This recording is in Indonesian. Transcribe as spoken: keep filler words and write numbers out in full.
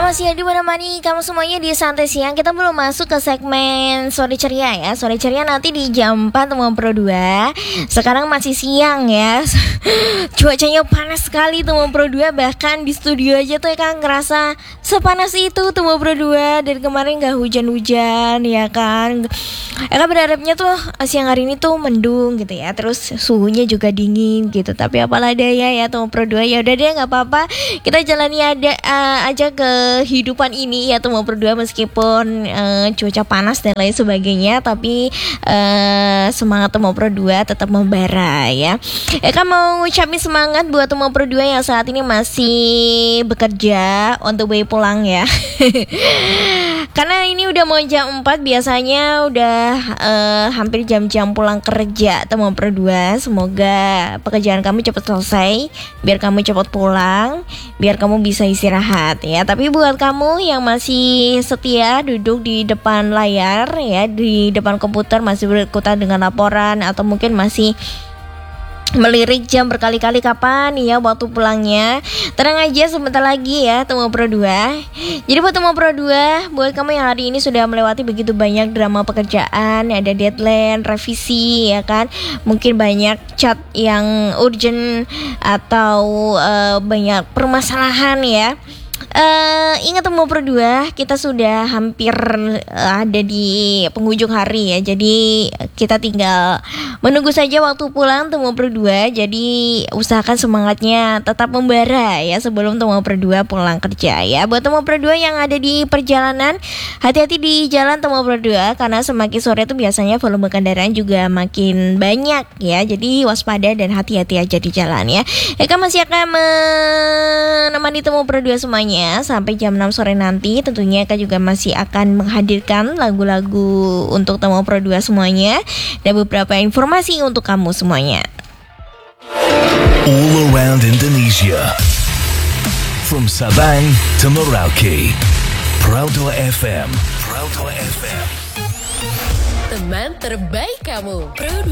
masih ada menemani kamu semuanya di Santai Siang. Kita belum masuk ke segmen Sore Ceria ya. Sore Ceria nanti di jam empat teman Pro dua. Sekarang masih siang ya. Cuacanya panas sekali teman Pro dua. Bahkan di studio aja tuh kan ngerasa sepanas itu teman Pro dua. Dari kemarin gak hujan-hujan ya kan. Eka berharapnya tuh siang hari ini tuh mendung gitu ya. Terus suhunya juga dingin gitu. Tapi apalah daya ya teman Pro dua. Ya udah deh gak apa-apa. Kita jalani ada uh, aja kehidupan ini ya teman Pro dua, meskipun uh, cuaca panas dan lain sebagainya, tapi uh, semangat teman Pro dua tetap membara ya. Eka mau ngucapin semangat buat teman Pro dua yang saat ini masih bekerja on the way pulang ya. Karena ini udah mau jam empat, biasanya udah uh, hampir jam-jam pulang kerja teman Pro dua. Semoga pekerjaan kamu cepat selesai, biar kamu cepat pulang, biar kamu bisa istirahat ya. Tapi buat kamu yang masih setia duduk di depan layar ya, di depan komputer masih berkutat dengan laporan, atau mungkin masih melirik jam berkali-kali kapan ya waktu pulangnya, tenang aja, sebentar lagi ya teman Pro dua. Jadi buat teman Pro dua, buat kamu yang hari ini sudah melewati begitu banyak drama pekerjaan, ada deadline, revisi ya kan, mungkin banyak chat yang urgent atau uh, banyak permasalahan ya. Uh, ingat teman Pro dua, kita sudah hampir uh, ada di penghujung hari ya. Jadi kita tinggal menunggu saja waktu pulang teman Pro dua. Jadi usahakan semangatnya tetap membara ya sebelum teman Pro dua pulang kerja ya. Buat teman Pro dua yang ada di perjalanan, hati-hati di jalan teman Pro dua, karena semakin sore itu biasanya volume kendaraan juga makin banyak ya. Jadi waspada dan hati-hati aja di jalan ya. Eka masih akan menemani teman Pro dua semuanya sampai jam enam sore nanti. Tentunya Eka juga masih akan menghadirkan lagu-lagu untuk teman Pro dua semuanya dan beberapa informasi untuk kamu semuanya. All around Indonesia, from Sabang to Merauke, Pro dua F M, Pro dua F M, teman terbaik kamu, Pro dua.